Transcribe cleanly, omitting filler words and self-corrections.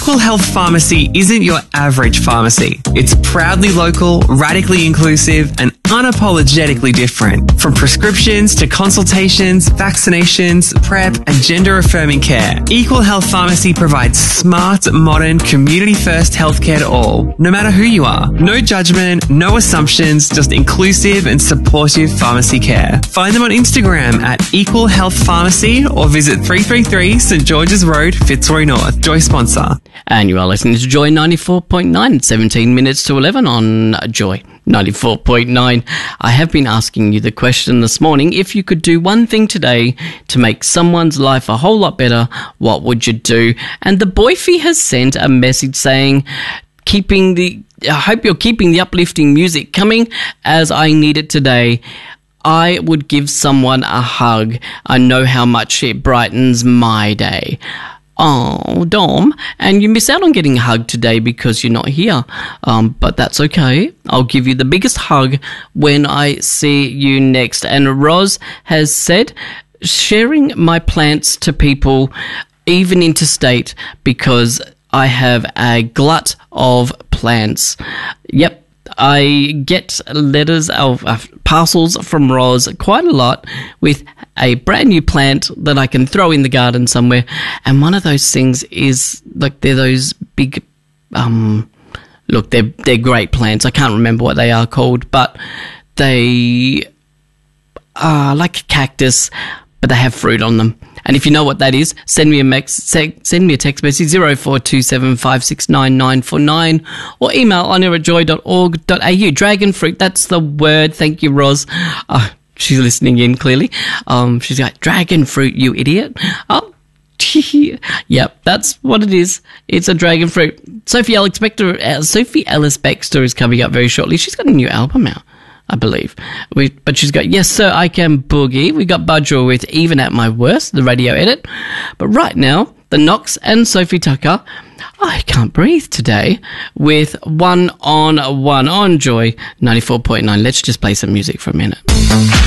Equal Health Pharmacy isn't your average pharmacy. It's proudly local, radically inclusive, and unapologetically different. From prescriptions to consultations, vaccinations, PrEP, and gender-affirming care, Equal Health Pharmacy provides smart, modern, community-first healthcare to all, no matter who you are. No judgment, no assumptions, just inclusive and supportive pharmacy care. Find them on Instagram at Equal Health Pharmacy or visit 333 St George's Road, Fitzroy North. Joy sponsor. And you are listening to Joy 94.9, 17 minutes to 11 on Joy 94.9. I have been asking you the question this morning, if you could do one thing today to make someone's life a whole lot better, what would you do? And the boyfie has sent a message saying, I hope you're keeping the uplifting music coming as I need it today. I would give someone a hug. I know how much it brightens my day. Oh, Dom, and you miss out on getting a hug today because you're not here. But that's okay. I'll give you the biggest hug when I see you next. And Roz has said, sharing my plants to people, even interstate, because I have a glut of plants. Yep. I get letters of parcels from Roz quite a lot with a brand new plant that I can throw in the garden somewhere. And one of those things is like they're those big, look, they're great plants. I can't remember what they are called, but they are like a cactus, but they have fruit on them. And if you know what that is, send me a text message 0427569949 or email anya@joy.org.au. Dragon fruit, that's the word. Thank you, Roz. She's listening in clearly. She's like, dragon fruit, you idiot. Oh, yep, that's what it is. It's a dragon fruit. Sophie Ellis Bextor is coming up very shortly. She's got a new album out, I believe. But she's got Yes Sir, I Can Boogie. We got Budger with Even at My Worst, the radio edit. But right now, the Knox and Sophie Tucker, I Can't Breathe today, with One on Joy 94.9. Let's just play some music for a minute.